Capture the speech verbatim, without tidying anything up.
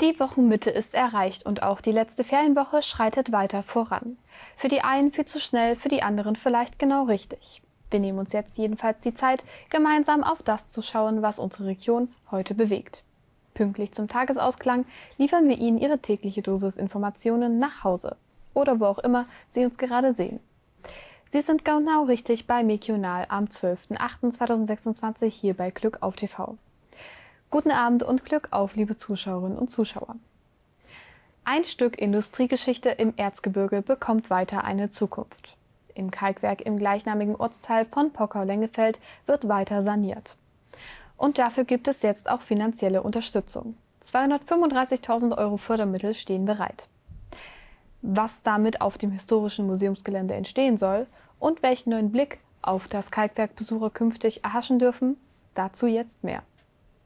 Die Wochenmitte ist erreicht und auch die letzte Ferienwoche schreitet weiter voran. Für die einen viel zu schnell, für die anderen vielleicht genau richtig. Wir nehmen uns jetzt jedenfalls die Zeit, gemeinsam auf das zu schauen, was unsere Region heute bewegt. Pünktlich zum Tagesausklang liefern wir Ihnen Ihre tägliche Dosis Informationen nach Hause oder wo auch immer Sie uns gerade sehen. Sie sind genau richtig bei Mekional am zwölften achten zweitausendsechsundzwanzig hier bei Glück auf T V. Guten Abend und Glück auf, liebe Zuschauerinnen und Zuschauer. Ein Stück Industriegeschichte im Erzgebirge bekommt weiter eine Zukunft. Im Kalkwerk im gleichnamigen Ortsteil von Pockau-Lengefeld wird weiter saniert. Und dafür gibt es jetzt auch finanzielle Unterstützung. zweihundertfünfunddreißigtausend Euro Fördermittel stehen bereit. Was damit auf dem historischen Museumsgelände entstehen soll und welchen neuen Blick auf das Kalkwerk Besucher künftig erhaschen dürfen, dazu jetzt mehr.